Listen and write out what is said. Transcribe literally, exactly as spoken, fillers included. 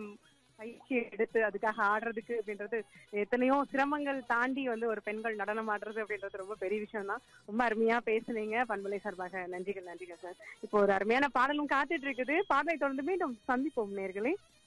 நடனம் பயிற்சி எடுத்து அதுக்காக ஆடுறதுக்கு அப்படின்றது எத்தனையோ சிரமங்கள் தாண்டி வந்து ஒரு பெண்கள் நடனம் ஆடுறது அப்படின்றது ரொம்ப பெரிய விஷயம் தான். ரொம்ப அருமையா பேசுனீங்க. பண்பலை சார்பாக நன்றிகள் நன்றிகள் சார். இப்போ ஒரு அருமையான பாடலும் காத்துட்டு இருக்குது. பாடலை தொடர்ந்து மீண்டும் சந்திப்போம் நேர்களே.